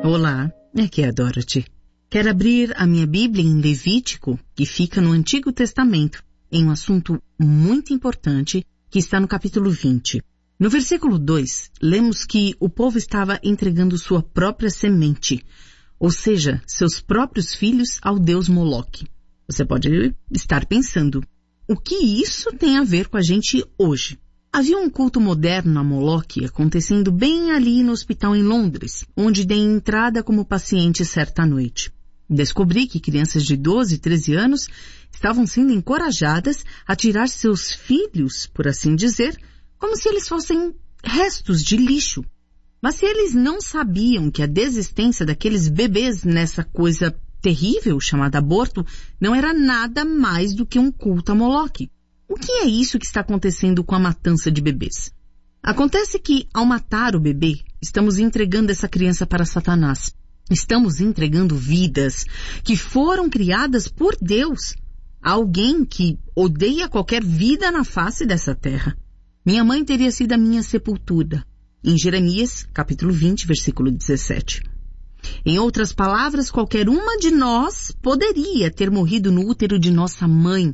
Olá, aqui é a Dorothy. Quero abrir a minha Bíblia em Levítico, que fica no Antigo Testamento, em um assunto muito importante que está no capítulo 20. No versículo 2, lemos que o povo estava entregando sua própria semente, ou seja, seus próprios filhos ao deus Moloque. Você pode estar pensando, o que isso tem a ver com a gente hoje? Havia um culto moderno a Moloque acontecendo bem ali no hospital em Londres, onde dei entrada como paciente certa noite. Descobri que crianças de 12 e 13 anos estavam sendo encorajadas a tirar seus filhos, por assim dizer, como se eles fossem restos de lixo. Mas se eles não sabiam que a desistência daqueles bebês nessa coisa terrível chamada aborto não era nada mais do que um culto a Moloque. O que é isso que está acontecendo com a matança de bebês? Acontece que, ao matar o bebê, estamos entregando essa criança para Satanás. Estamos entregando vidas que foram criadas por Deus. Alguém que odeia qualquer vida na face dessa terra. Minha mãe teria sido a minha sepultura. Em Jeremias, capítulo 20, versículo 17. Em outras palavras, qualquer uma de nós poderia ter morrido no útero de nossa mãe.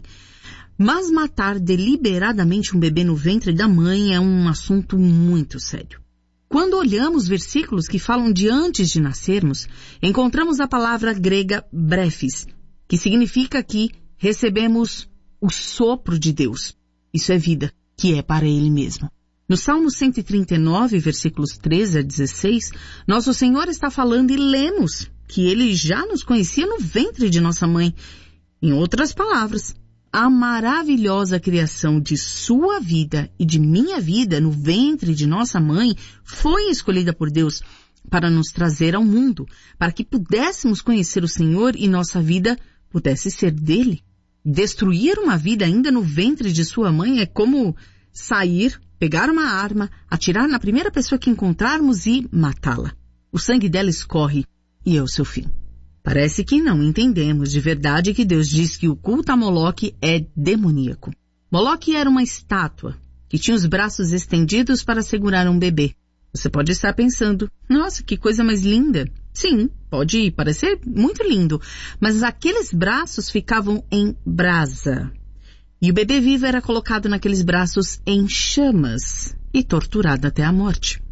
Mas matar deliberadamente um bebê no ventre da mãe é um assunto muito sério. Quando olhamos versículos que falam de antes de nascermos, encontramos a palavra grega brefis, que significa que recebemos o sopro de Deus. Isso é vida, que é para Ele mesmo. No Salmo 139, versículos 13 a 16, nosso Senhor está falando e lemos que Ele já nos conhecia no ventre de nossa mãe. Em outras palavras, a maravilhosa criação de sua vida e de minha vida no ventre de nossa mãe foi escolhida por Deus para nos trazer ao mundo, para que pudéssemos conhecer o Senhor e nossa vida pudesse ser dele. Destruir uma vida ainda no ventre de sua mãe é como sair, pegar uma arma, atirar na primeira pessoa que encontrarmos e matá-la. O sangue dela escorre e é o seu fim. Parece que não entendemos de verdade que Deus diz que o culto a Moloque é demoníaco. Moloque era uma estátua que tinha os braços estendidos para segurar um bebê. Você pode estar pensando, nossa, que coisa mais linda. Sim, pode parecer muito lindo, mas aqueles braços ficavam em brasa. E o bebê vivo era colocado naqueles braços em chamas e torturado até a morte.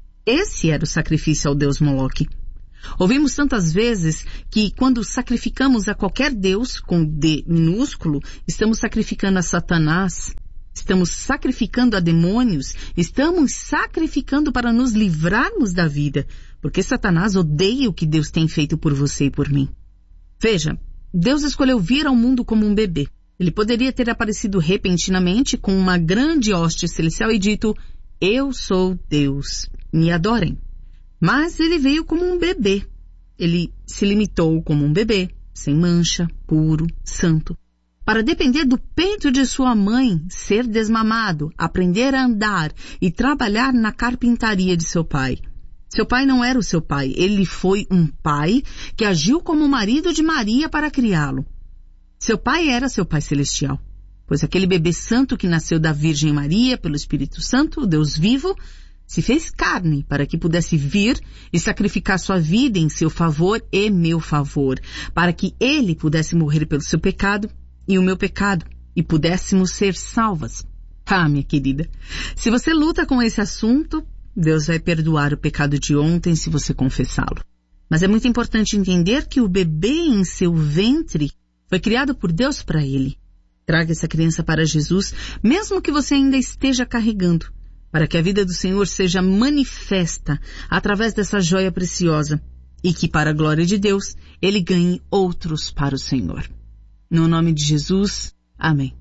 Esse era o sacrifício ao deus Moloque. Ouvimos tantas vezes que quando sacrificamos a qualquer deus, com D minúsculo, estamos sacrificando a Satanás, estamos sacrificando a demônios, estamos sacrificando para nos livrarmos da vida, porque Satanás odeia o que Deus tem feito por você e por mim. Veja, Deus escolheu vir ao mundo como um bebê. Ele poderia ter aparecido repentinamente com uma grande hoste celestial e dito, eu sou Deus, me adorem. Mas ele veio como um bebê. Ele se limitou como um bebê, sem mancha, puro, santo, para depender do peito de sua mãe, ser desmamado, aprender a andar e trabalhar na carpintaria de seu pai. Seu pai não era o seu pai, ele foi um pai que agiu como o marido de Maria para criá-lo. Seu pai era seu pai celestial, pois aquele bebê santo que nasceu da Virgem Maria pelo Espírito Santo, o Deus vivo, se fez carne para que pudesse vir e sacrificar sua vida em seu favor e meu favor, para que ele pudesse morrer pelo seu pecado e o meu pecado, e pudéssemos ser salvas. Ah, minha querida, se você luta com esse assunto, Deus vai perdoar o pecado de ontem se você confessá-lo. Mas é muito importante entender que o bebê em seu ventre foi criado por Deus para ele. Traga essa criança para Jesus, mesmo que você ainda esteja carregando, para que a vida do Senhor seja manifesta através dessa joia preciosa e que, para a glória de Deus, Ele ganhe outros para o Senhor. No nome de Jesus, amém.